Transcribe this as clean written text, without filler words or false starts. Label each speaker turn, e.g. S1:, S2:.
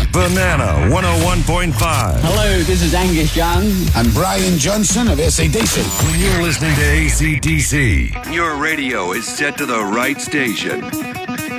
S1: Banana 101.5.
S2: Hello, this is Angus Young.
S3: And Brian Johnson of AC/DC.
S1: When you're listening to AC/DC,
S4: your radio is set to the right station.